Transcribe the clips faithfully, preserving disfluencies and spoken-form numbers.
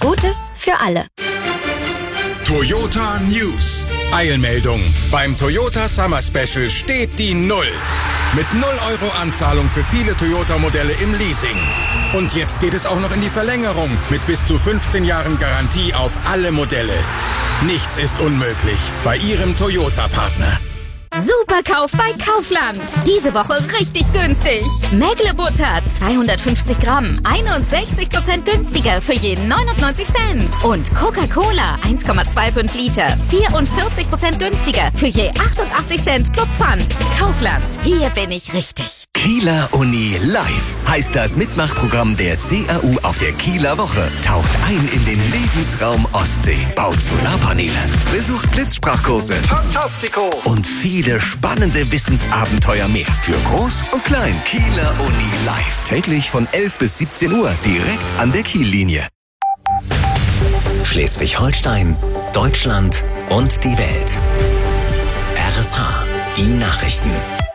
Gutes für alle. Toyota News. Eilmeldung. Beim Toyota Summer Special steht die Null. Mit null Euro Anzahlung für viele Toyota-Modelle im Leasing. Und jetzt geht es auch noch in die Verlängerung mit bis zu fünfzehn Jahren Garantie auf alle Modelle. Nichts ist unmöglich bei Ihrem Toyota-Partner. Superkauf bei Kaufland. Diese Woche richtig günstig. Mägle-Butter zweihundertfünfzig Gramm, einundsechzig Prozent günstiger für jeden neunundneunzig Cent. Und Coca-Cola eins Komma fünfundzwanzig Liter, vierundvierzig Prozent günstiger für je achtundachtzig Cent plus Pfand. Kaufland, hier bin ich richtig. Kieler Uni Live heißt das Mitmachprogramm der C A U auf der Kieler Woche. Taucht ein in den Lebensraum Ostsee, baut Solarpaneele, besucht Blitzsprachkurse, Fantastico und viele spannende Wissensabenteuer mehr. Für Groß und Klein. Kieler Uni Live. Täglich von elf bis siebzehn Uhr direkt an der Kiellinie. Schleswig-Holstein, Deutschland und die Welt. R S H, die Nachrichten.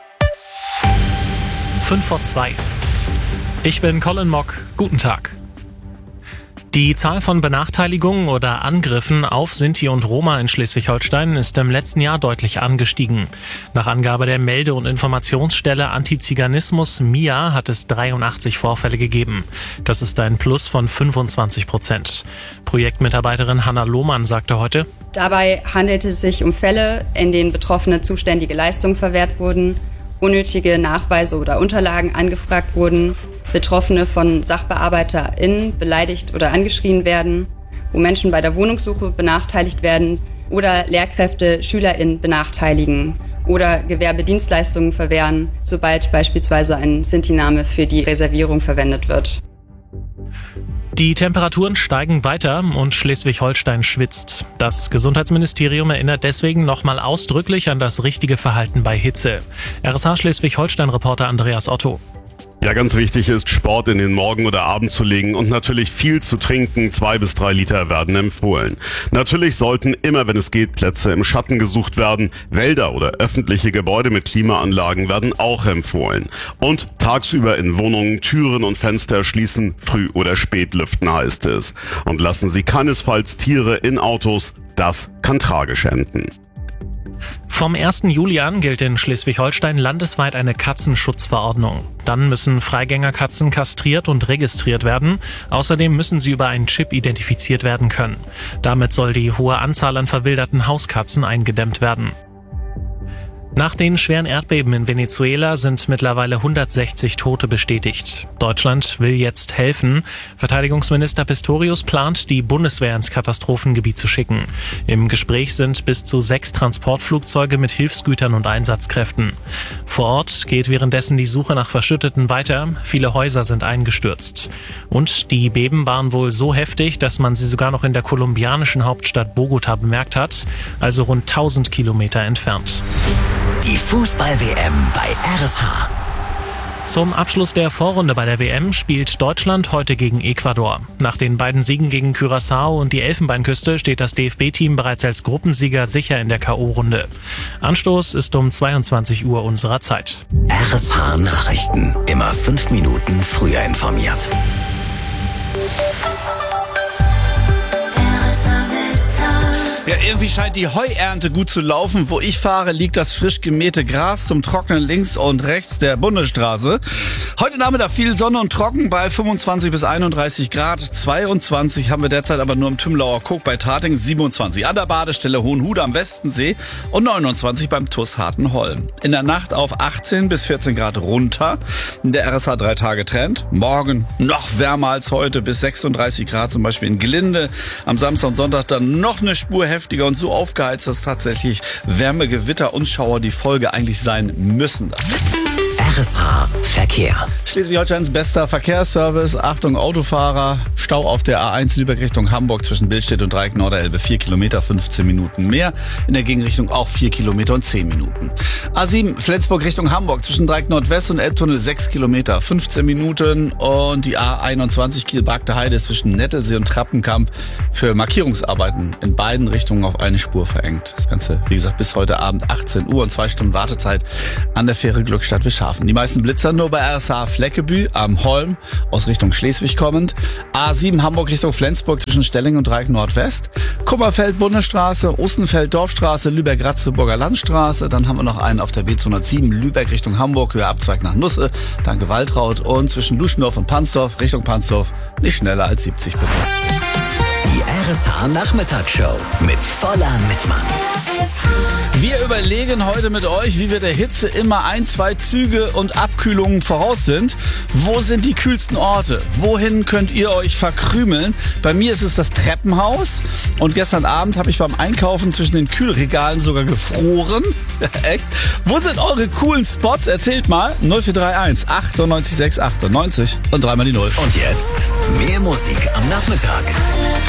fünf vor zwei. Ich bin Colin Mock. Guten Tag. Die Zahl von Benachteiligungen oder Angriffen auf Sinti und Roma in Schleswig-Holstein ist im letzten Jahr deutlich angestiegen. Nach Angabe der Melde- und Informationsstelle Antiziganismus M I A hat es dreiundachtzig Vorfälle gegeben. Das ist ein Plus von fünfundzwanzig Prozent. Projektmitarbeiterin Hanna Lohmann sagte heute: Dabei handelte es sich um Fälle, in denen Betroffene zuständige Leistungen verwehrt wurden, unnötige Nachweise oder Unterlagen angefragt wurden, Betroffene von SachbearbeiterInnen beleidigt oder angeschrien werden, wo Menschen bei der Wohnungssuche benachteiligt werden oder Lehrkräfte SchülerInnen benachteiligen oder Gewerbedienstleistungen verwehren, sobald beispielsweise ein Sinti-Name für die Reservierung verwendet wird. Die Temperaturen steigen weiter und Schleswig-Holstein schwitzt. Das Gesundheitsministerium erinnert deswegen nochmal ausdrücklich an das richtige Verhalten bei Hitze. R S H Schleswig-Holstein-Reporter Andreas Otto. Ja, ganz wichtig ist, Sport in den Morgen oder Abend zu legen und natürlich viel zu trinken. Zwei bis drei Liter werden empfohlen. Natürlich sollten immer, wenn es geht, Plätze im Schatten gesucht werden. Wälder oder öffentliche Gebäude mit Klimaanlagen werden auch empfohlen. Und tagsüber in Wohnungen Türen und Fenster schließen, früh oder spät lüften heißt es. Und lassen Sie keinesfalls Tiere in Autos, das kann tragisch enden. Vom ersten Juli an gilt in Schleswig-Holstein landesweit eine Katzenschutzverordnung. Dann müssen Freigängerkatzen kastriert und registriert werden. Außerdem müssen sie über einen Chip identifiziert werden können. Damit soll die hohe Anzahl an verwilderten Hauskatzen eingedämmt werden. Nach den schweren Erdbeben in Venezuela sind mittlerweile hundertsechzig Tote bestätigt. Deutschland will jetzt helfen. Verteidigungsminister Pistorius plant, die Bundeswehr ins Katastrophengebiet zu schicken. Im Gespräch sind bis zu sechs Transportflugzeuge mit Hilfsgütern und Einsatzkräften. Vor Ort geht währenddessen die Suche nach Verschütteten weiter. Viele Häuser sind eingestürzt. Und die Beben waren wohl so heftig, dass man sie sogar noch in der kolumbianischen Hauptstadt Bogota bemerkt hat, also rund tausend Kilometer entfernt. Die Fußball-W M bei R S H. Zum Abschluss der Vorrunde bei der W M spielt Deutschland heute gegen Ecuador. Nach den beiden Siegen gegen Curaçao und die Elfenbeinküste steht das D F B-Team bereits als Gruppensieger sicher in der K O-Runde. Anstoß ist um zweiundzwanzig Uhr unserer Zeit. R S H Nachrichten. Immer fünf Minuten früher informiert. Ja, irgendwie scheint die Heuernte gut zu laufen. Wo ich fahre, liegt das frisch gemähte Gras zum Trocknen links und rechts der Bundesstraße. Heute Nachmittag viel Sonne und trocken bei fünfundzwanzig bis einunddreißig Grad. zweiundzwanzig haben wir derzeit aber nur im Tümlauer Kog bei Tating, siebenundzwanzig an der Badestelle Hohenhude am Westensee und neunundzwanzig beim T U S Hartenholm. In der Nacht auf achtzehn bis vierzehn Grad runter. Der R S H drei Tage Trend. Morgen noch wärmer als heute bis sechsunddreißig Grad, zum Beispiel in Gelinde. Am Samstag und Sonntag dann noch eine Spur heftiger und so aufgeheizt, dass tatsächlich Wärme, Gewitter und Schauer die Folge eigentlich sein müssen. R S H Verkehr. Schleswig-Holsteins bester Verkehrsservice. Achtung Autofahrer. Stau auf der A eins Lübeck Richtung Hamburg zwischen Billstedt und Dreieck Norderelbe. vier Kilometer, fünfzehn Minuten mehr. In der Gegenrichtung auch vier Kilometer und zehn Minuten. A sieben Flensburg Richtung Hamburg zwischen Dreieck Nordwest und Elbtunnel sechs Kilometer, fünfzehn Minuten. Und die A einundzwanzig Kiel-Barkter Heide zwischen Nettelsee und Trappenkamp für Markierungsarbeiten in beiden Richtungen auf eine Spur verengt. Das Ganze, wie gesagt, bis heute Abend achtzehn Uhr und zwei Stunden Wartezeit an der Fähre Glückstadt Wischhafen. Die meisten Blitzer nur bei R S H Fleckebü am Holm aus Richtung Schleswig kommend. A sieben Hamburg Richtung Flensburg zwischen Stelling und Dreieck Nordwest. Kummerfeld Bundesstraße, Ostenfeld Dorfstraße, Lübeck-Ratzeburger Landstraße. Dann haben wir noch einen auf der B zweihundertsieben Lübeck Richtung Hamburg, Höhe Abzweig nach Nusse. Danke Waltraud. Und zwischen Luschendorf und Pansdorf Richtung Pansdorf nicht schneller als siebzig bitte. Die R S H Nachmittagsshow mit voller Mitmann. Wir überlegen heute mit euch, wie wir der Hitze immer ein, zwei Züge und Abkühlungen voraus sind. Wo sind die kühlsten Orte? Wohin könnt ihr euch verkrümeln? Bei mir ist es das Treppenhaus. Und gestern Abend habe ich beim Einkaufen zwischen den Kühlregalen sogar gefroren. Echt? Wo sind eure coolen Spots? Erzählt mal. null vier drei eins achtundneunzig sechs achtundneunzig und dreimal die Null. Und jetzt mehr Musik am Nachmittag.